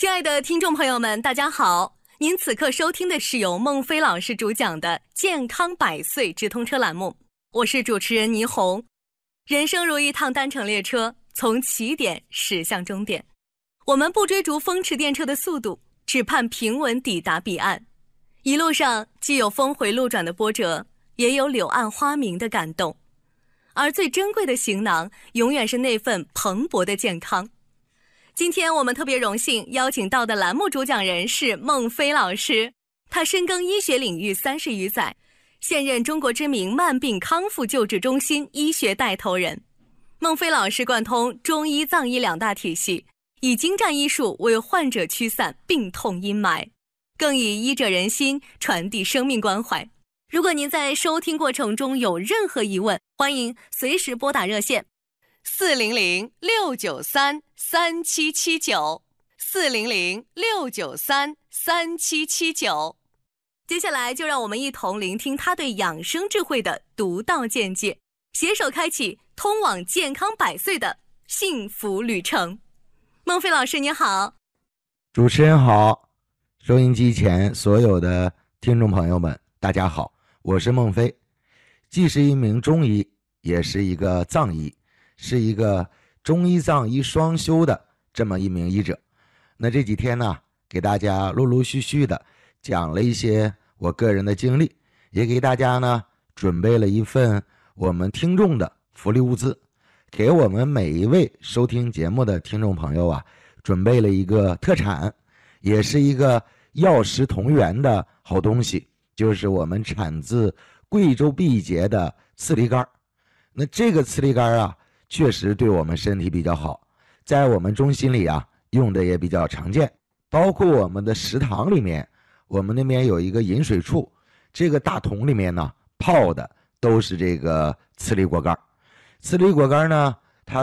亲爱的听众朋友们，大家好！您此刻收听的是由孟非老师主讲的健康百岁直通车栏目，我是主持人倪虹。人生如一趟单程列车，从起点驶向终点，我们不追逐风驰电掣的速度，只盼平稳抵达彼岸。一路上既有峰回路转的波折，也有柳暗花明的感动，而最珍贵的行囊永远是那份蓬勃的健康。今天我们特别荣幸邀请到的栏目主讲人是孟非老师，他深耕医学领域30余载，现任中国知名慢病康复救治中心医学带头人。孟非老师贯通中医藏医两大体系，以精湛医术为患者驱散病痛阴霾，更以医者仁心传递生命关怀。如果您在收听过程中有任何疑问，欢迎随时拨打热线400-693-3779 400-693-3779。接下来就让我们一同聆听他对养生智慧的独到见解，携手开启通往健康百岁的幸福旅程。孟非老师你好。 主持人好，收音机前所有的听众朋友们大家好，我是孟非，既是一名中医，也是一个藏医，是一个中医藏医双修的这么一名医者。那这几天呢，给大家陆陆续续的讲了一些我个人的经历，也给大家呢准备了一份我们听众的福利物资，给我们每一位收听节目的听众朋友啊，准备了一个特产，也是一个药食同源的好东西，就是我们产自贵州毕节的刺梨干。那这个刺梨干啊，确实对我们身体比较好，在我们中心里啊用的也比较常见，包括我们的食堂里面，我们那边有一个饮水处，这个大桶里面呢泡的都是这个刺梨果干。刺梨果干呢